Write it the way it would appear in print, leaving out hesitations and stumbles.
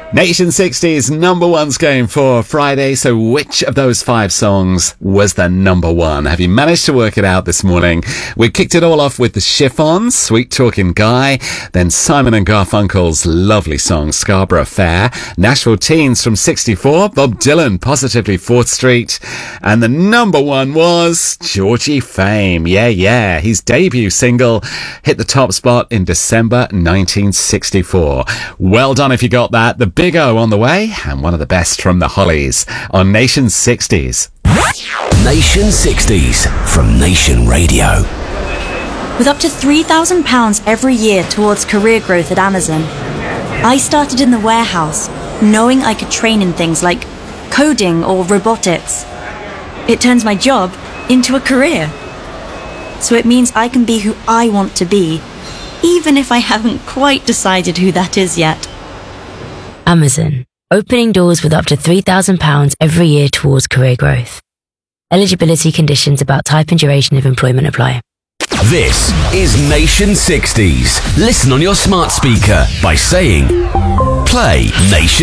Nation 60's number one's going for Friday. So which of those 5 songs was the number one? Have you managed to work it out this morning? We kicked it all off with the Chiffons, Sweet Talking Guy, then Simon and Garfunkel's lovely song Scarborough Fair, Nashville Teens from 64, Bob Dylan, Positively 4th Street, and the number one was Georgie Fame. Yeah. His debut single hit the top spot in December 1964. Well done if you got that. The Big O on the way, and one of the best from the Hollies on Nation 60's. Nation 60's from Nation Radio. With up to £3,000 every year towards career growth at Amazon, I started in the warehouse, knowing I could train in things like coding or robotics. It turns my job into a career. So it means I can be who I want to be, even if I haven't quite decided who that is yet. Amazon, opening doors with up to £3,000 every year towards career growth. Eligibility conditions about type and duration of employment apply. This is Nation 60's. Listen on your smart speaker by saying, play Nation